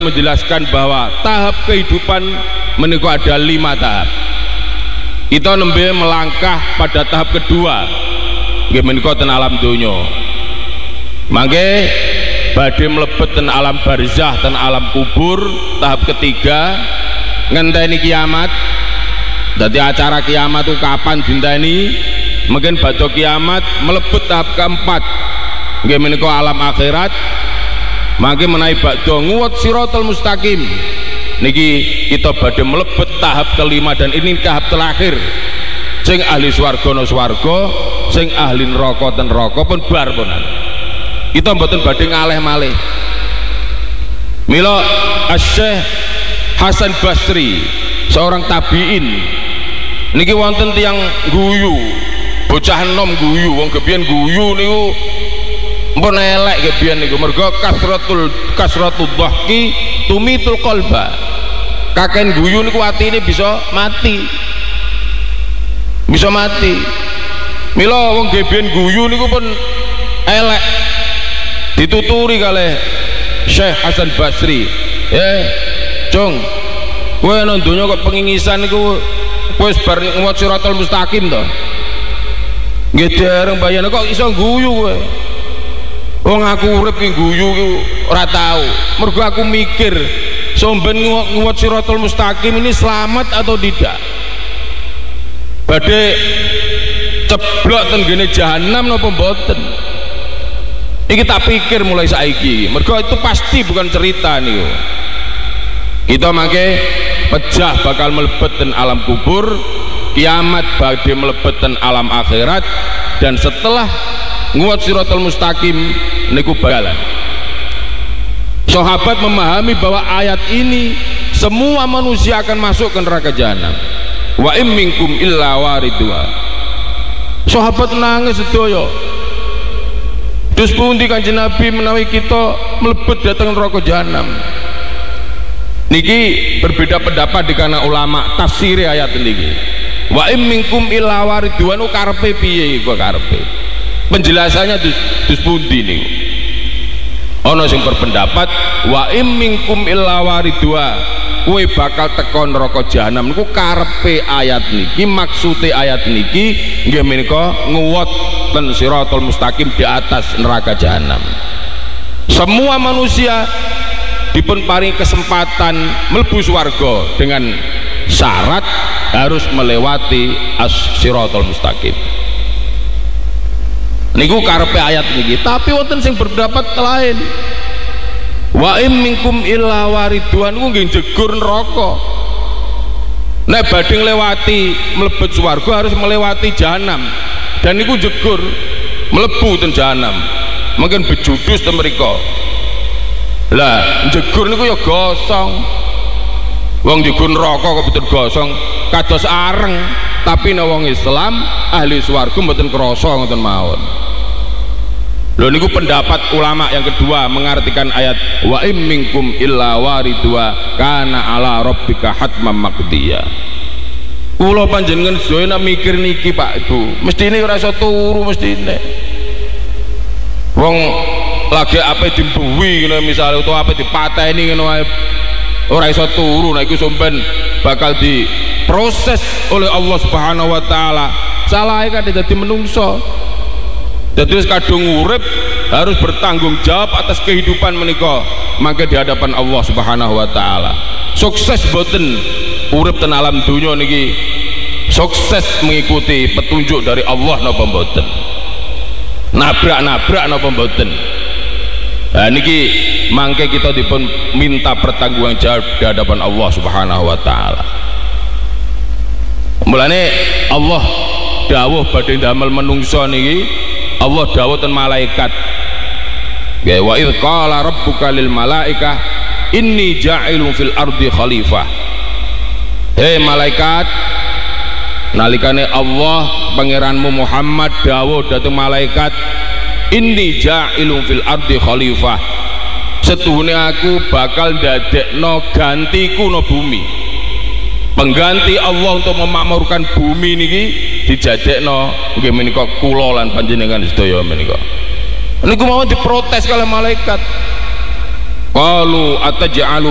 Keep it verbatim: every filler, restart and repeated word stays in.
menjelaskan bahwa tahap kehidupan menika ada lima tahap. Kita nembe melangkah pada tahap kedua, nggih menika ten alam donya. Mangke badhe mlebet ten alam barzah, ten alam kubur, tahap ketiga ngenteni kiamat. Dadi acara kiamat itu kapan dinteni? Mungkin badhe kiamat mlebet tahap keempat, nggih menika alam akhirat. Mangke menawi badhe nguwat siratal mustaqim niki kita badhe mlebet tahap kelima, dan ini tahap terakhir. Sing ahli swarga no swarga, sing ahli neraka ten neraka pun bar punan. Kita mboten badhe ngaleh malih. Mila Asy-Syaikh Hasan Basri, seorang tabi'in, niki wonten tiyang guyu, bocah enom guyu, wong gebiyen guyu niku mpun elek gebiyen niku, mergo kasratul kasratul dhahki tumitul qalba. Kaken guyu niku atine bisa mati, bisa mati. Mila wong gebiyen guyu niku pun elek, dituturi kalih Syekh Hasan Basri. Eh, Cung, kowe nang donya kok pengingisan niku wis bar nguwat siratal mustaqim to? Nggih dereng bayane kok iso guyu kowe. Wong aku urip ki guyu ki ora tau. Mergo aku mikir, somben nguwat siratal mustaqim ini selamat atau tidak? Badhe ceblok ten gene jahanam napa mboten? Iki tak pikir mulai saiki. Mergo itu pasti bukan cerita niku. Kita mangke pejah bakal mlebet ten alam kubur, kiamat badhe mlebet ten alam akhirat, dan setelah nguwat siratal mustaqim niku balalan. Sahabat memahami bahwa ayat ini semua manusia akan masuk ke neraka jahanam. Wa im minkum illa waridha. Sahabat nangis sedaya. Dus pundi Kanjeng Nabi menawi kita mlebet dhateng neraka jahanam? Niki berbeda pendapat di kana ulama tafsir ayat niki. Wa im minkum illa waridha nu karepe piye iku karepe? Penjelasannya dus, dus pundi niku. Ana sing berpendapat wa im minkum illa waridha, kowe bakal teko neraka jahanam niku karepe ayat niki, maksude ayat niki nggih menika nguwat ten siratal mustaqim di atas neraka jahanam. Semua manusia dipun paring kesempatan mlebu swarga dengan syarat harus melewati as-siratal mustaqim. Niku karepe ayat niki, tapi wonten sing berpendapat lain. Wa im minkum illa waridwan ku nggih jegur neraka. Nek badhe nglewati mlebet swarga harus melewati jahanam, dan niku jegur mlebu ten jahanam. Mungkin bejudus ten mriku. Lah jegur niku ya gosong. Wong jegur neraka kok betul gosong, kados areng. Tapi nek wong Islam ahli swarga mboten krasa ngoten mawon. Lho niku pendapat ulama yang kedua mengartikan ayat wa im minkum illa waridwa kana ala rabbika hatman maqdiya. Kula panjenengan sedaya nak mikir niki Pak Ibu, mestine ora iso turu, mestine. Wong lagi ape dimbuwi ngene misale utawa ape dipateni ngono wae ora iso turu, nek iku sampean bakal diproses oleh Allah Subhanahu wa taala. Salahe kan dadi menungso. Jadi kadung urip harus bertanggung jawab atas kehidupan menika, maka di hadapan Allah Subhanahu wa taala. Sukses boten urip ten alam dunya niki, sukses mengikuti petunjuk dari Allah napa mboten? Nabrak-nabrak napa mboten? Nah niki mangke kita dipun minta pertanggungan jawab di hadapan Allah Subhanahu wa taala. Mulane Allah dawuh badhe damel menungso niki, Allah dawuh ten malaikat, wa idz qala rabbuka lil malaikah inni ja'ilun fil ardi khalifah. Hei malaikat, nalikane Allah pangeranmu Muhammad dawuh dhateng malaikat, inni ja'ilun fil ardi khalifah, setuhune aku bakal ndadekno gantiku no bumi. Pengganti Allah untuk memakmurkan bumi niki dijadekno nggih menika kula lan panjenengan sedaya menika. Niku mau diprotes kalih malaikat. Qalu ataj'alu